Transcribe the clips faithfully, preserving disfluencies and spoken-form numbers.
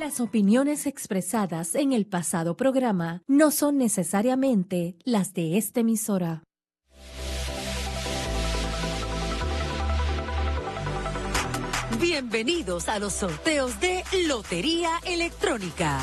Las opiniones expresadas en el pasado programa no son necesariamente las de esta emisora. Bienvenidos a los sorteos de Lotería Electrónica.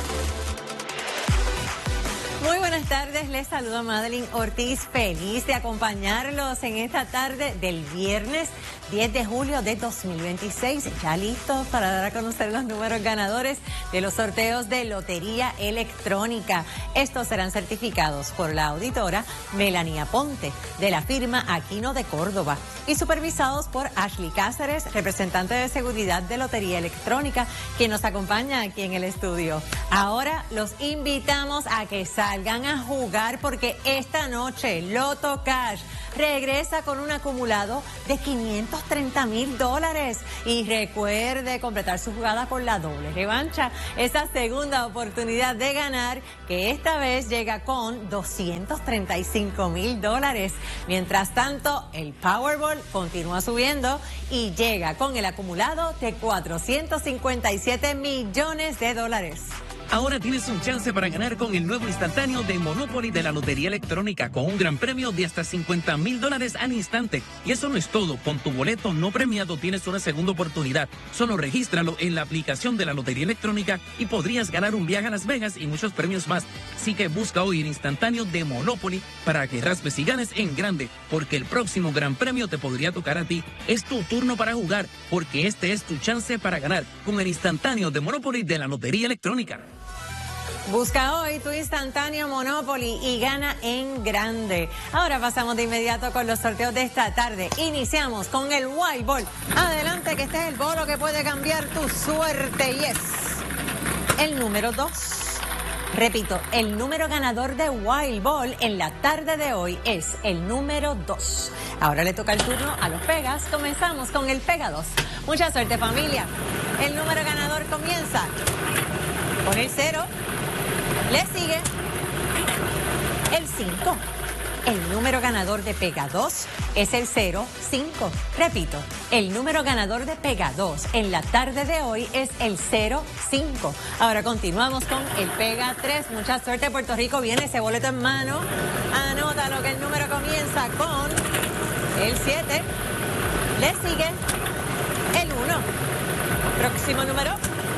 Muy buenas tardes, les saluda Madeline Ortiz, feliz de acompañarlos en esta tarde del viernes diez de julio de dos mil veintiséis, ya listos para dar a conocer los números ganadores de los sorteos de Lotería Electrónica. Estos serán certificados por la auditora Melania Ponte, de la firma Aquino de Córdoba, y supervisados por Ashley Cáceres, representante de seguridad de Lotería Electrónica, quien nos acompaña aquí en el estudio. Ahora los invitamos a que salgan a jugar porque esta noche Loto Cash regresa con un acumulado de quinientos treinta mil dólares. Y recuerde completar su jugada con la doble revancha, esa segunda oportunidad de ganar, que esta vez llega con doscientos treinta y cinco mil dólares. Mientras tanto, el Powerball continúa subiendo y llega con el acumulado de cuatrocientos cincuenta y siete millones de dólares. Ahora tienes un chance para ganar con el nuevo instantáneo de Monopoly de la Lotería Electrónica, con un gran premio de hasta cincuenta mil dólares al instante. Y eso no es todo. Con tu boleto no premiado tienes una segunda oportunidad. Solo regístralo en la aplicación de la Lotería Electrónica y podrías ganar un viaje a Las Vegas y muchos premios más. Así que busca hoy el instantáneo de Monopoly para que raspes y ganes en grande, porque el próximo gran premio te podría tocar a ti. Es tu turno para jugar, porque este es tu chance para ganar con el instantáneo de Monopoly de la Lotería Electrónica. Busca hoy tu instantáneo Monopoly y gana en grande. Ahora pasamos de inmediato con los sorteos de esta tarde. Iniciamos con el Wild Ball. Adelante, que este es el bolo que puede cambiar tu suerte. Y es el número dos. Repito, el número ganador de Wild Ball en la tarde de hoy es el número dos. Ahora le toca el turno a los Pegas. Comenzamos con el Pega dos. Mucha suerte, familia. El número ganador comienza con el cero. Le sigue el cinco. El número ganador de Pega dos es el cero cinco. Repito, el número ganador de Pega dos en la tarde de hoy es el cero cinco. Ahora continuamos con el Pega tres. Mucha suerte, Puerto Rico. Viene ese boleto en mano. Anótalo, que el número comienza con el siete. Le sigue el uno. Próximo número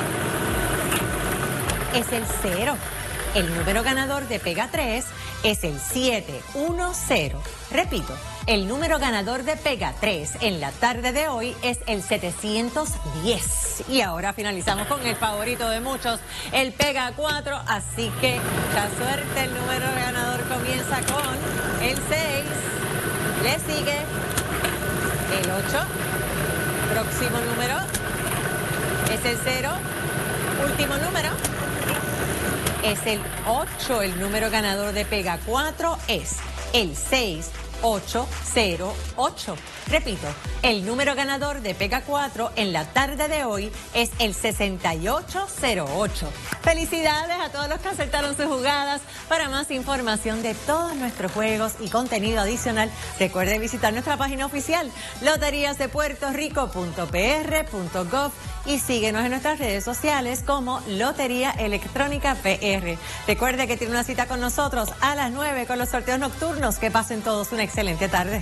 es el cero. El número ganador de Pega tres es el siete uno cero. Repito, el número ganador de Pega tres en la tarde de hoy es el setecientos diez. Y ahora finalizamos con el favorito de muchos, el Pega cuatro. Así que mucha suerte, el número ganador comienza con el seis. Le sigue el ocho. Próximo número es el cero. Último número es el ocho. El número ganador de Pega cuatro es el seis ocho cero ocho. Repito, el número ganador de Pega cuatro en la tarde de hoy es el sesenta y ocho cero ocho. Felicidades a todos los que acertaron sus jugadas. Para más información de todos nuestros juegos y contenido adicional, recuerde visitar nuestra página oficial loterías de puerto rico punto p r punto gov y síguenos en nuestras redes sociales como Lotería Electrónica P R. Recuerde que tiene una cita con nosotros a las nueve con los sorteos nocturnos. Que pasen todos una excelente tarde.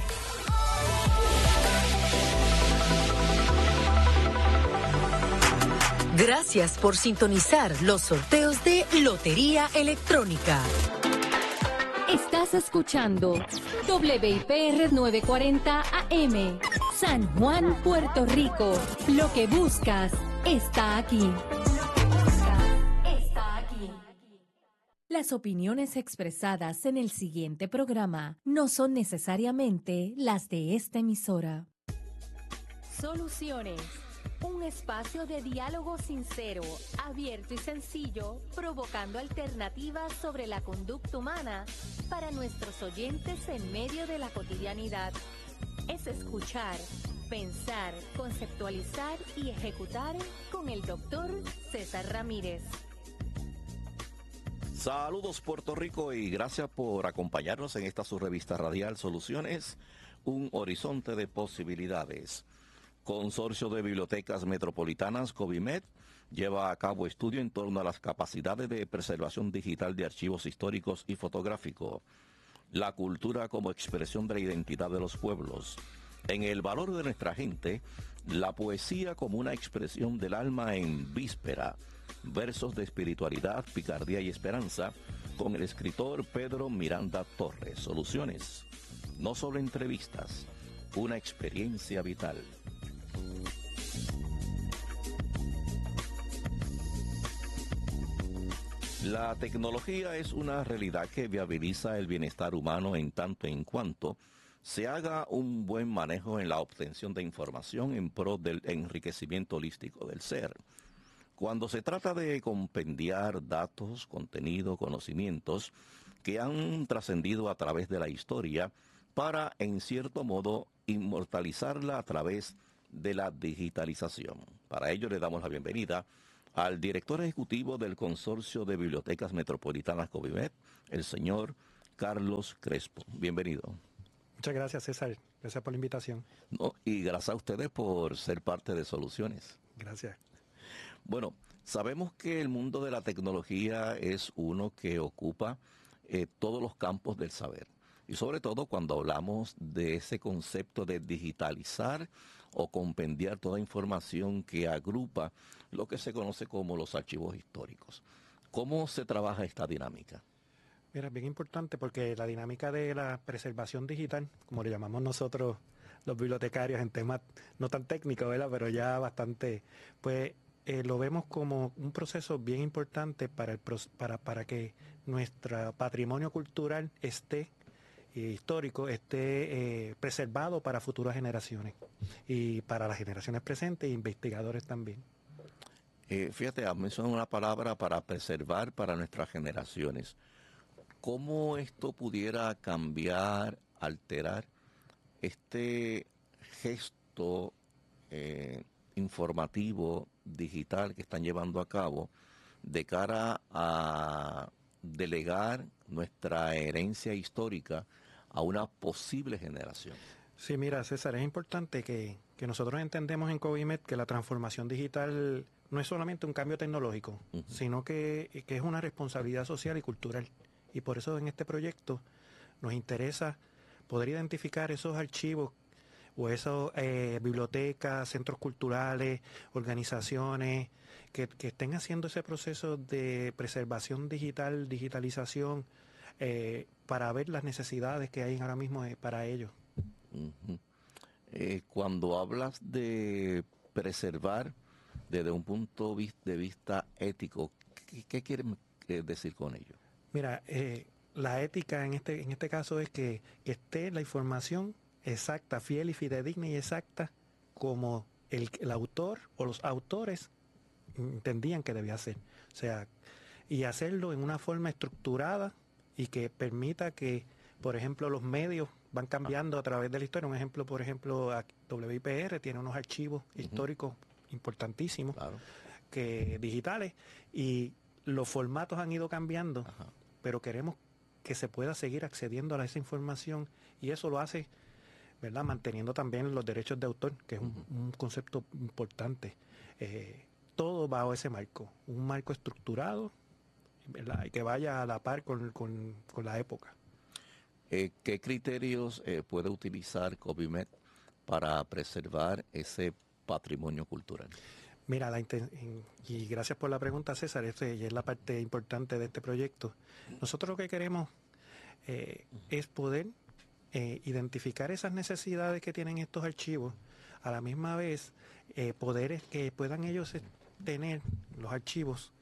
Gracias por sintonizar los sorteos de Lotería Electrónica. Estás escuchando W I P R novecientos cuarenta A M, San Juan, Puerto Rico. Lo que buscas está aquí. Está aquí. Las opiniones expresadas en el siguiente programa no son necesariamente las de esta emisora. Soluciones. Un espacio de diálogo sincero, abierto y sencillo, provocando alternativas sobre la conducta humana para nuestros oyentes en medio de la cotidianidad. Es escuchar, pensar, conceptualizar y ejecutar con el doctor César Ramírez. Saludos, Puerto Rico, y gracias por acompañarnos en esta su revista radial Soluciones, un horizonte de posibilidades. Consorcio de Bibliotecas Metropolitanas, COBIMED, lleva a cabo estudio en torno a las capacidades de preservación digital de archivos históricos y fotográficos, la cultura como expresión de la identidad de los pueblos, en el valor de nuestra gente, la poesía como una expresión del alma en víspera, versos de espiritualidad, picardía y esperanza, con el escritor Pedro Miranda Torres. Soluciones, no solo entrevistas, una experiencia vital. La tecnología es una realidad que viabiliza el bienestar humano en tanto en cuanto se haga un buen manejo en la obtención de información en pro del enriquecimiento holístico del ser. Cuando se trata de compendiar datos, contenido, conocimientos que han trascendido a través de la historia para, en cierto modo, inmortalizarla a través de la digitalización. Para ello le damos la bienvenida al director ejecutivo del Consorcio de Bibliotecas Metropolitanas COBIMED, el señor Carlos Crespo. Bienvenido. Muchas gracias, César. Gracias por la invitación. No, y gracias a ustedes por ser parte de Soluciones. Gracias. Bueno, sabemos que el mundo de la tecnología es uno que ocupa eh, todos los campos del saber. Y sobre todo cuando hablamos de ese concepto de digitalizar o compendiar toda información que agrupa lo que se conoce como los archivos históricos. ¿Cómo se trabaja esta dinámica? Mira, es bien importante porque la dinámica de la preservación digital, como le llamamos nosotros los bibliotecarios en temas no tan técnicos, ¿verdad? Pero ya bastante, pues eh, lo vemos como un proceso bien importante para, el, para, para que nuestro patrimonio cultural esté histórico esté eh, preservado para futuras generaciones y para las generaciones presentes e investigadores también. Eh, fíjate, has mencionado una palabra para preservar para nuestras generaciones. ¿Cómo esto pudiera cambiar, alterar este gesto eh, informativo, digital que están llevando a cabo de cara a delegar nuestra herencia histórica a una posible generación? Sí, mira, César, es importante que, que nosotros entendemos en COBIMED que la transformación digital no es solamente un cambio tecnológico, uh-huh. sino que, que es una responsabilidad social y cultural. Y por eso en este proyecto nos interesa poder identificar esos archivos o esas eh, bibliotecas, centros culturales, organizaciones que, que estén haciendo ese proceso de preservación digital, digitalización, eh, para ver las necesidades que hay ahora mismo eh, para ellos. Uh-huh. eh, cuando hablas de preservar desde un punto de vista ético, ¿qué, qué quieres decir con ello? Mira, eh, la ética en este, en este caso es que, que esté la información exacta, fiel y fidedigna y exacta como el, el autor o los autores entendían que debía ser. O sea, y hacerlo en una forma estructurada y que permita que, por ejemplo, los medios van cambiando a través de la historia. Un ejemplo, por ejemplo, W I P R tiene unos archivos uh-huh. históricos importantísimos, claro. que digitales, y los formatos han ido cambiando, Ajá. pero queremos que se pueda seguir accediendo a esa información y eso lo hace, ¿verdad?, manteniendo también los derechos de autor, que es un, uh-huh. un concepto importante. Eh, todo bajo ese marco, un marco estructurado, ¿verdad?, y que vaya a la par con, con, con la época. Eh, ¿Qué criterios eh, puede utilizar COBIMED para preservar ese patrimonio cultural? Mira, la y gracias por la pregunta, César, este, y es la parte importante de este proyecto. Nosotros lo que queremos eh, es poder eh, identificar esas necesidades que tienen estos archivos, a la misma vez eh, poder que puedan ellos tener, los archivos,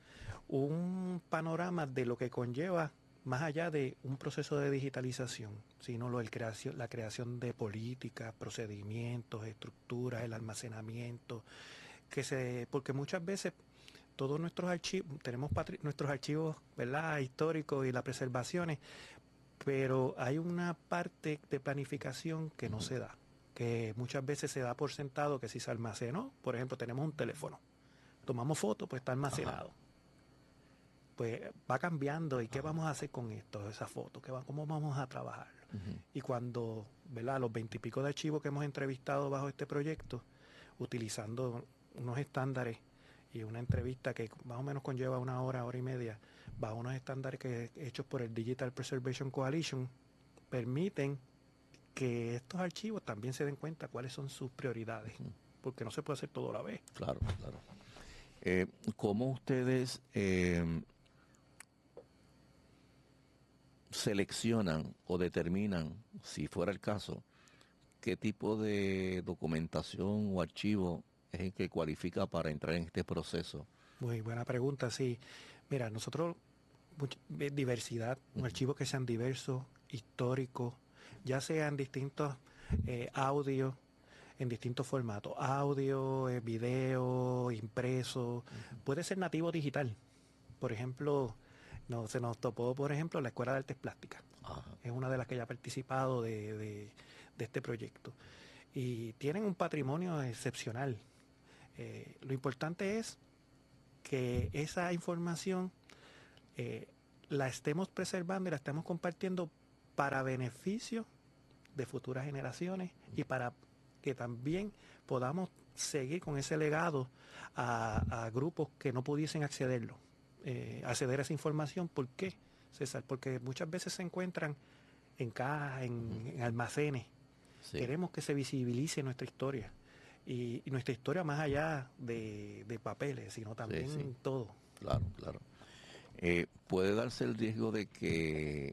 un panorama de lo que conlleva más allá de un proceso de digitalización, sino lo, el creación, la creación de políticas, procedimientos, estructuras, el almacenamiento, que se, porque muchas veces todos nuestros archivos, tenemos patri, nuestros archivos, ¿verdad?, históricos y las preservaciones, pero hay una parte de planificación que no se da, que muchas veces se da por sentado que si se almacenó, por ejemplo, tenemos un teléfono, tomamos fotos, pues está almacenado. Ajá. Pues va cambiando y qué vamos a hacer con esto, esas fotos, ¿Qué va, cómo vamos a trabajarlo. Uh-huh. Y cuando, ¿verdad?, los veintipico de archivos que hemos entrevistado bajo este proyecto, utilizando unos estándares y una entrevista que más o menos conlleva una hora, hora y media, bajo unos estándares que, hechos por el Digital Preservation Coalition, permiten que estos archivos también se den cuenta cuáles son sus prioridades, porque no se puede hacer todo a la vez. Claro, claro. Eh, ¿Cómo ustedes eh, seleccionan o determinan, si fuera el caso, qué tipo de documentación o archivo es el que cualifica para entrar en este proceso? Muy buena pregunta, sí. Mira, nosotros, mucha, diversidad, uh-huh. archivos que sean diversos, históricos, ya sean distintos eh, audios, en distintos formatos, audio, eh, video, impreso, uh-huh. puede ser nativo digital. Por ejemplo, no, se nos topó, por ejemplo, la Escuela de Artes Plásticas. Uh-huh. Es una de las que ya ha participado de, de, de este proyecto. Y tienen un patrimonio excepcional. Eh, lo importante es que esa información eh, la estemos preservando y la estemos compartiendo para beneficio de futuras generaciones y para que también podamos seguir con ese legado a, a grupos que no pudiesen accederlo, eh, acceder a esa información. ¿Por qué, César? Porque muchas veces se encuentran en cajas, en, en almacenes. Sí. Queremos que se visibilice nuestra historia. Y, y nuestra historia más allá de, de papeles, sino también sí, sí. todo. Claro, claro. Eh, ¿Puede darse el riesgo de que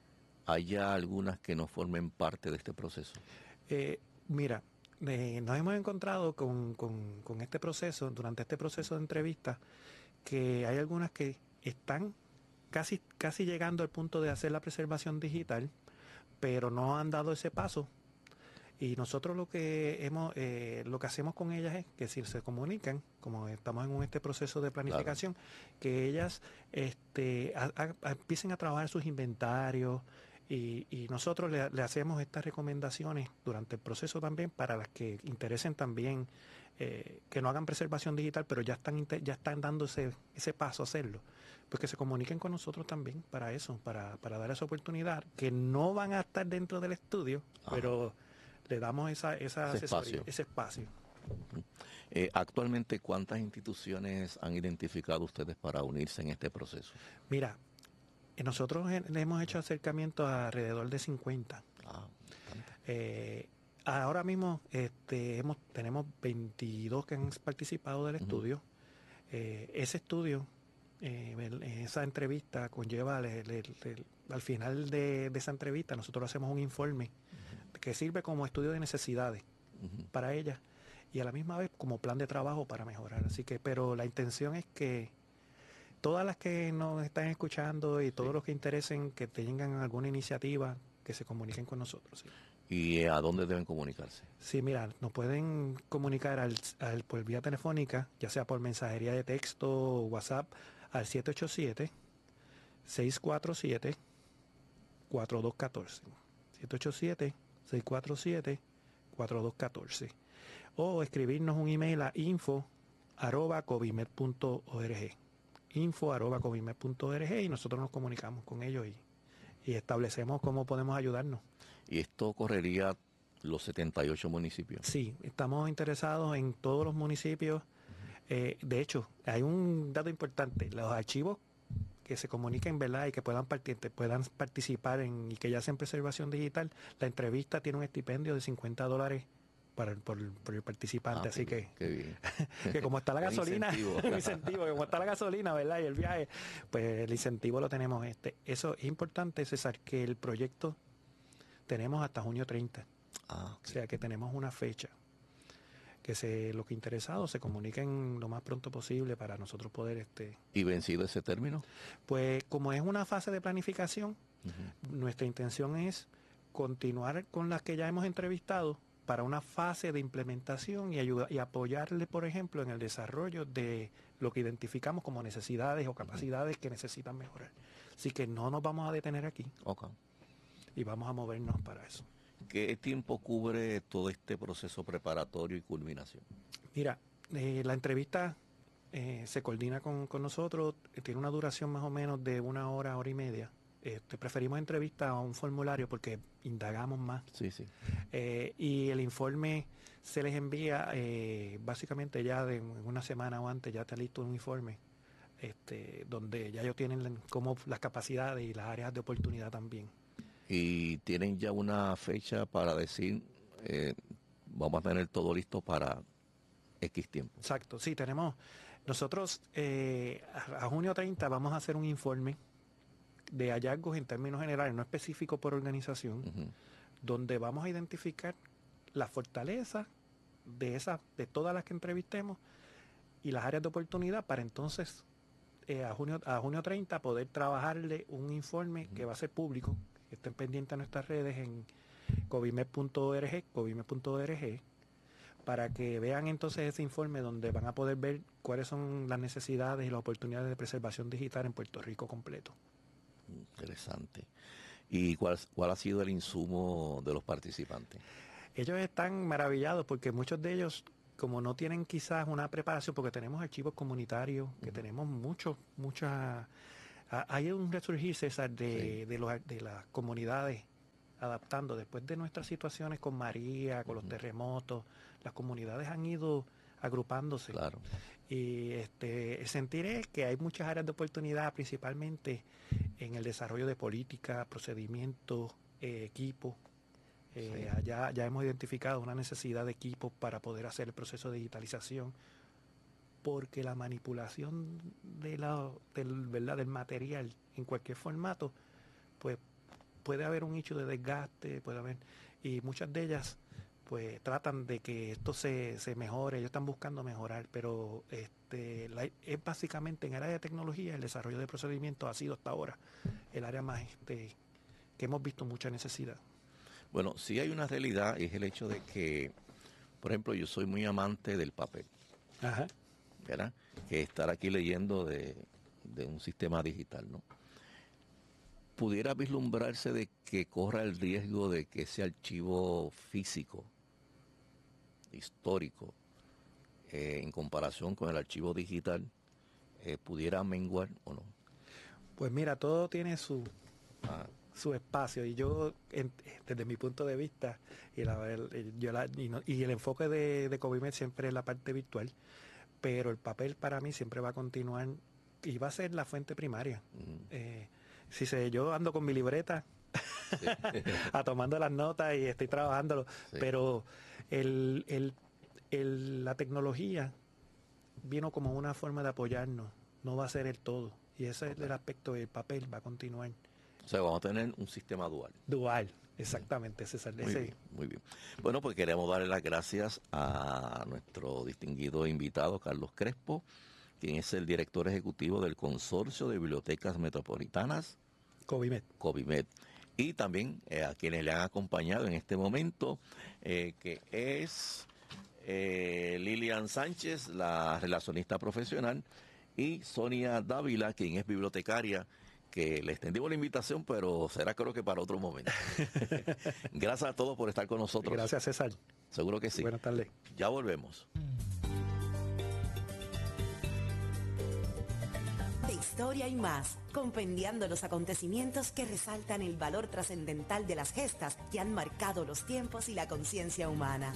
haya algunas que no formen parte de este proceso? Eh, mira, eh, nos hemos encontrado con, con, con este proceso, durante este proceso de entrevista, que hay algunas que están casi, casi llegando al punto de hacer la preservación digital, pero no han dado ese paso. Y nosotros lo que hemos, eh, lo que hacemos con ellas es que si se comunican, como estamos en un, este proceso de planificación, claro. que ellas este, a, a, a empiecen a trabajar sus inventarios y, y nosotros le, le hacemos estas recomendaciones durante el proceso también para las que interesen también eh, que no hagan preservación digital, pero ya están ya están dando ese, ese paso a hacerlo. Pues que se comuniquen con nosotros también para eso, para, para dar esa oportunidad, que no van a estar dentro del estudio, Ajá. pero le damos esa, esa ese espacio. Ese espacio. Eh, actualmente, ¿cuántas instituciones han identificado ustedes para unirse en este proceso? Mira, nosotros le hemos hecho acercamiento a alrededor de cincuenta. Ah, eh, ahora mismo este, hemos, tenemos veintidós que han participado del uh-huh. estudio. Eh, ese estudio, eh, esa entrevista conlleva, le, le, le, al final de, de esa entrevista, nosotros hacemos un informe que sirve como estudio de necesidades uh-huh. para ellas y a la misma vez como plan de trabajo para mejorar. Así que, pero la intención es que todas las que nos están escuchando y todos sí. los que interesen que tengan alguna iniciativa, que se comuniquen con nosotros. ¿Sí? ¿Y a dónde deben comunicarse? Sí, mira, nos pueden comunicar al, al, por vía telefónica, ya sea por mensajería de texto o WhatsApp, al siete ocho siete, seis cuatro siete, cuatro dos uno cuatro. siete ocho siete, seis cuatro siete, cuatro dos uno cuatro. O escribirnos un email a info arroba covimed punto org. info arroba covimed punto org y nosotros nos comunicamos con ellos y, y establecemos cómo podemos ayudarnos. ¿Y esto correría los setenta y ocho municipios? Sí, estamos interesados en todos los municipios. Uh-huh. Eh, de hecho, hay un dato importante. Los archivos que se comuniquen, ¿verdad? Y que puedan, partic- puedan participar en, y que ya sea en preservación digital, la entrevista tiene un estipendio de cincuenta dólares para el, por, por el participante. Ah, así qué, que, qué bien. que como está la gasolina, incentivo. el incentivo, como está la gasolina, ¿verdad? Y el viaje, pues el incentivo lo tenemos. este Eso es importante, César, que el proyecto tenemos hasta junio treinta. Ah, okay. O sea que tenemos una fecha. Que se, los que interesados se comuniquen lo más pronto posible para nosotros poder... este ¿Y vencido ese término? Pues como es una fase de planificación, uh-huh. nuestra intención es continuar con las que ya hemos entrevistado para una fase de implementación y, ayuda, y apoyarle, por ejemplo, en el desarrollo de lo que identificamos como necesidades o capacidades uh-huh. que necesitan mejorar. Así que no nos vamos a detener aquí. Okay. Y vamos a movernos para eso. ¿Qué tiempo cubre todo este proceso preparatorio y culminación? Mira, eh, la entrevista eh, se coordina con, con nosotros, eh, tiene una duración más o menos de una hora, hora y media. este, preferimos entrevistas a un formulario porque indagamos más. Sí, sí. Eh, y el informe se les envía eh, básicamente ya de una semana o antes, ya está listo un informe, este, donde ya ellos tienen como las capacidades y las áreas de oportunidad también. Y tienen ya una fecha para decir, eh, vamos a tener todo listo para X tiempo. Exacto, sí, tenemos, nosotros eh, a, a junio treinta vamos a hacer un informe de hallazgos en términos generales, no específico por organización, Uh-huh. donde vamos a identificar las fortalezas de esas, de todas las que entrevistemos y las áreas de oportunidad para entonces eh, a junio a junio treinta poder trabajarle un informe uh-huh. que va a ser público, que estén pendientes a nuestras redes en covimed punto org, covimed punto org, para que vean entonces ese informe donde van a poder ver cuáles son las necesidades y las oportunidades de preservación digital en Puerto Rico completo. Interesante. ¿Y cuál, cuál ha sido el insumo de los participantes? Ellos están maravillados porque muchos de ellos, como no tienen quizás una preparación, porque tenemos archivos comunitarios, que uh-huh. tenemos muchos, muchas... Hay un resurgir, César, de, sí. de, los, de las comunidades adaptando. Después de nuestras situaciones con María, con uh-huh. los terremotos, las comunidades han ido agrupándose. Claro. Y este, el sentir es que hay muchas áreas de oportunidad, principalmente en el desarrollo de políticas, procedimientos, eh, equipos. Eh, sí. ya, ya hemos identificado una necesidad de equipos para poder hacer el proceso de digitalización, porque la manipulación de la, del, ¿verdad? del material en cualquier formato, pues puede haber un hecho de desgaste, puede haber, y muchas de ellas pues tratan de que esto se, se mejore, ellos están buscando mejorar, pero este la, es básicamente en el área de tecnología, el desarrollo de procedimientos ha sido hasta ahora el área más este, que hemos visto mucha necesidad. Bueno, sí hay una realidad, y es el hecho de que, por ejemplo, yo soy muy amante del papel. Ajá. ¿Verdad? Que estar aquí leyendo de, de un sistema digital, ¿no? Pudiera vislumbrarse de que corra el riesgo de que ese archivo físico, histórico, eh, en comparación con el archivo digital, eh, pudiera menguar o no. Pues mira, todo tiene su... Ah. su espacio, y yo en, desde mi punto de vista y, la, el, yo la, y, no, y el enfoque de, de Covimed siempre es la parte virtual, pero el papel para mí siempre va a continuar y va a ser la fuente primaria. Mm. Eh, si sé, yo ando con mi libreta sí. a tomando las notas y estoy trabajándolo, sí. pero el, el, el, la tecnología vino como una forma de apoyarnos, no va a ser el todo, y ese okay. es el aspecto del papel, va a continuar. O sea, vamos a tener un sistema dual. Dual, exactamente, César. Muy bien, muy bien. Bueno, pues queremos darle las gracias a nuestro distinguido invitado, Carlos Crespo, quien es el director ejecutivo del Consorcio de Bibliotecas Metropolitanas. Covimed. Covimed. Y también eh, a quienes le han acompañado en este momento, eh, que es eh, Lilian Sánchez, la relacionista profesional, y Sonia Dávila, quien es bibliotecaria, que le extendimos la invitación, pero será creo que para otro momento. Gracias a todos por estar con nosotros. Gracias, César. Seguro que sí. Buenas tardes. Ya volvemos. De historia y más, compendiando los acontecimientos que resaltan el valor trascendental de las gestas que han marcado los tiempos y la conciencia humana.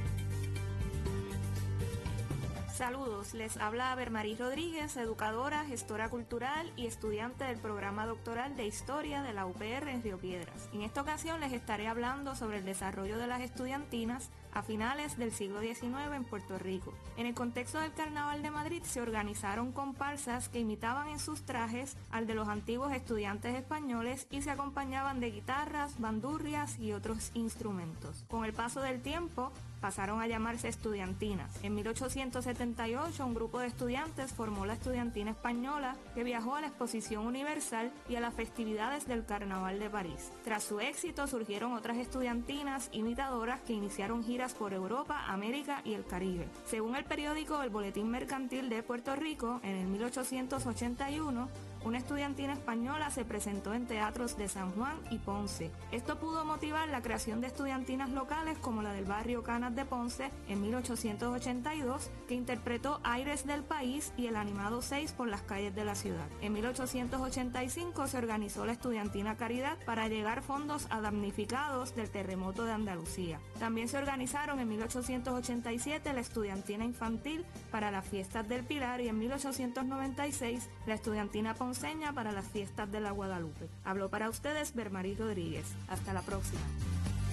Saludos, les habla Bermarí Rodríguez, educadora, gestora cultural y estudiante del programa doctoral de Historia de la U P R en Río Piedras. En esta ocasión les estaré hablando sobre el desarrollo de las estudiantinas a finales del siglo diecinueve en Puerto Rico. En el contexto del Carnaval de Madrid se organizaron comparsas que imitaban en sus trajes al de los antiguos estudiantes españoles y se acompañaban de guitarras, bandurrias y otros instrumentos. Con el paso del tiempo, pasaron a llamarse estudiantinas. En mil ochocientos setenta y ocho, un grupo de estudiantes formó la Estudiantina Española, que viajó a la Exposición Universal y a las festividades del Carnaval de París. Tras su éxito, surgieron otras estudiantinas imitadoras que iniciaron giras por Europa, América y el Caribe. Según el periódico El Boletín Mercantil de Puerto Rico, en el mil ochocientos ochenta y uno, una estudiantina española se presentó en teatros de San Juan y Ponce. Esto pudo motivar la creación de estudiantinas locales como la del barrio Canas de Ponce en mil ochocientos ochenta y dos, que interpretó Aires del País y el animado seis por las calles de la ciudad. En mil ochocientos ochenta y cinco se organizó la Estudiantina Caridad para llegar fondos a damnificados del terremoto de Andalucía. También se organizaron en mil ochocientos ochenta y siete la Estudiantina Infantil para las fiestas del Pilar y en mil ochocientos noventa y seis la Estudiantina Ponceña para las fiestas de la Guadalupe. Habló para ustedes Bermarí Rodríguez. Hasta la próxima.